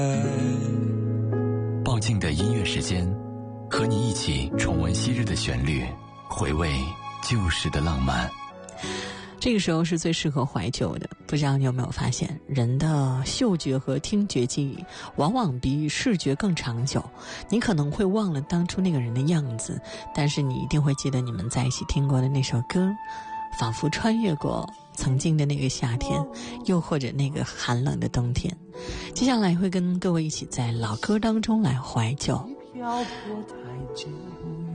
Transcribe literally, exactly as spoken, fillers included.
抱静的音乐时间，和你一起重温昔日的旋律，回味旧时的浪漫。 这个时候是最适合怀旧的。不知道你有没有发现，人的嗅觉和听觉记忆往往比视觉更长久。你可能会忘了当初那个人的样子，但是你一定会记得你们在一起听过的那首歌，仿佛穿越过曾经的那个夏天，又或者那个寒冷的冬天。接下来会跟各位一起在老歌当中来怀旧。